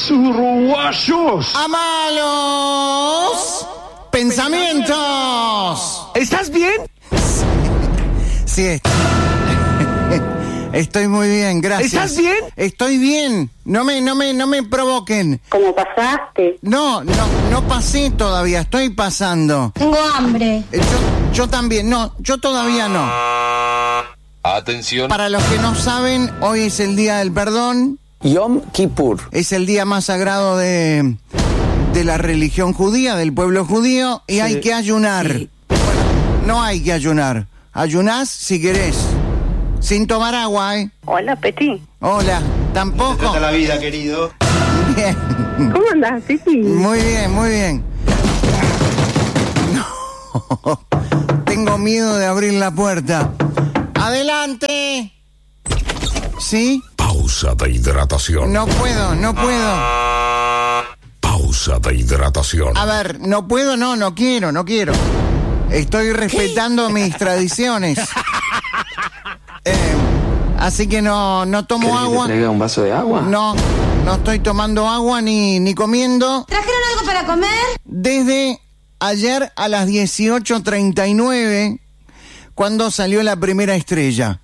Bienvenidos uruguayos a malos pensamientos. ¿Estás bien? Sí, estoy muy bien, gracias. ¿Estás bien? Estoy bien. No me provoquen. ¿Cómo pasaste? No pasé todavía, estoy pasando. Tengo hambre. Yo también, yo todavía no. Atención. Para los que no saben, hoy es el día del perdón. Yom Kippur. Es el día más sagrado de la religión judía, del pueblo judío, y hay que ayunar. Sí. Bueno, no hay que ayunar. Ayunás si querés. Sin tomar agua, ¿eh? Hola, Peti. Hola, tampoco. Trata la vida, querido. Bien. ¿Cómo andás, Peti? Muy bien, muy bien. No. Tengo miedo de abrir la puerta. ¡Adelante! ¿Sí? Pausa de hidratación. No puedo. Pausa de hidratación. A ver, no puedo, no quiero. Estoy respetando mis tradiciones. Así que no tomo agua. ¿Te traiga un vaso de agua? No estoy tomando agua ni comiendo. ¿Trajeron algo para comer? Desde ayer a las 18:39, cuando salió la primera estrella.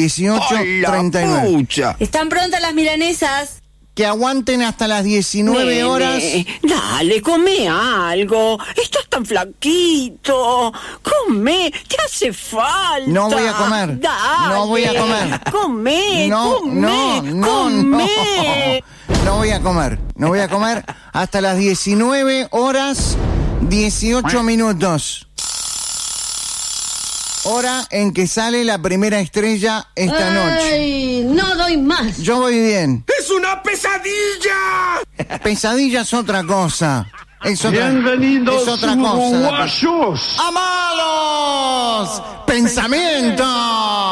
18:39. Están prontas las milanesas. Que aguanten hasta las 19 horas. Dale, come algo. Estás tan flaquito. Come, te hace falta. No voy a comer. Dale. No voy a comer. Come, No voy a comer. No voy a comer hasta las 19 horas 18 minutos. Hora en que sale la primera estrella esta noche. Ay, no doy más. Yo voy bien. ¡Es una pesadilla! Pesadilla es otra cosa. Bienvenidos es otra cosa. uruguayos ¡A malos pensamientos!